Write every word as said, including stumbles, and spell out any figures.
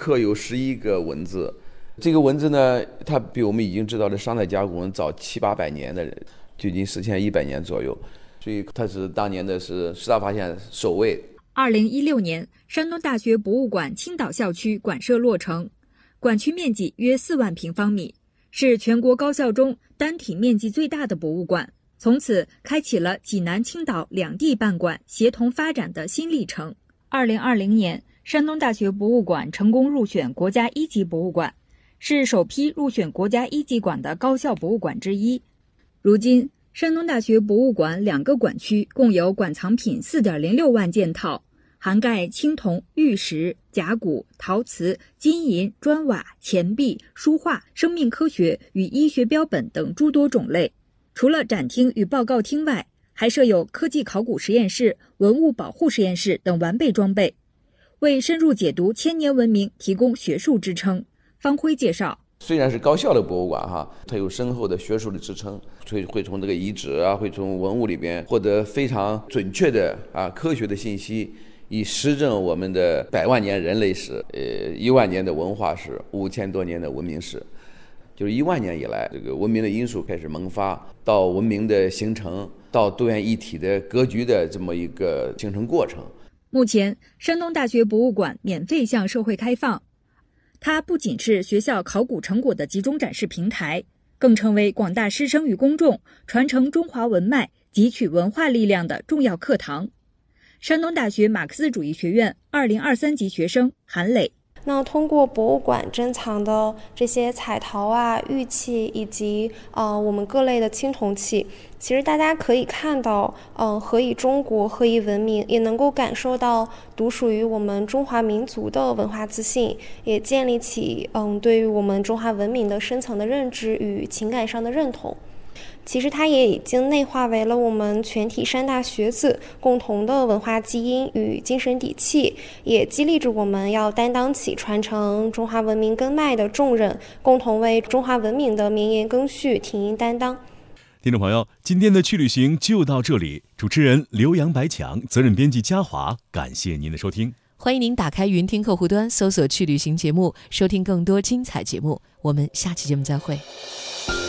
刻有十一个文字。这个文字呢，它比我们已经知道的商代甲骨文早七八百年的，距今实现一百年左右，所以它是当年的是十大发现首位。 二零一六年，山东大学博物馆青岛校区馆舍落成，馆区面积约四万平方米，是全国高校中单体面积最大的博物馆。从此开启了济南、青岛两地办馆协同发展的新历程。二零二零年，山东大学博物馆成功入选国家一级博物馆，是首批入选国家一级馆的高校博物馆之一。如今，山东大学博物馆两个馆区共有馆藏品 四点零六万件套，涵盖青铜、玉石、甲骨、陶瓷、金银、砖瓦、钱币、书画、生命科学与医学标本等诸多种类。除了展厅与报告厅外，还设有科技考古实验室、文物保护实验室等完备装备，为深入解读千年文明提供学术支撑。方辉介绍， 虽然是高校的博物馆哈，它有深厚的学术的支撑，会会从这个遗址啊，会从文物里边获得非常准确的啊科学的信息，以实证我们的百万年人类史，呃一万年的文化史，五千多年的文明史。就是一万年以来，这个文明的因素开始萌发，到文明的形成，到多元一体的格局的这么一个形成过程。 目前，山东大学博物馆免费向社会开放，它不仅是学校考古成果的集中展示平台，更成为广大师生与公众传承中华文脉、汲取文化力量的重要课堂。山东大学马克思主义学院二零二三级学生韩磊。 那通过博物馆珍藏的这些彩陶啊、玉器以及呃我们各类的青铜器，其实大家可以看到，嗯、呃，何以中国，何以文明，也能够感受到独属于我们中华民族的文化自信，也建立起嗯对于我们中华文明的深层的认知与情感上的认同。其实它也已经内化为了我们全体山大学子共同的文化基因与精神底气，也激励着我们要担当起传承中华文明根脉的重任，共同为中华文明的绵延更续挺膺担当。 听众朋友，今天的趣旅行就到这里，主持人刘洋、白强，责任编辑嘉华，感谢您的收听。 欢迎您打开云听客户端，搜索趣旅行节目，收听更多精彩节目。我们下期节目再会。